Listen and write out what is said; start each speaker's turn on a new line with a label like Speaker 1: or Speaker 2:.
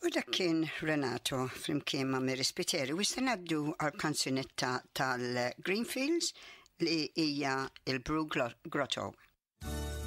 Speaker 1: U dak kien Renato flimkien ma' Mary Spiteri u issa ngħaddu għall-kanzunetta tal-Greenfields li hija il-Brew Grotto.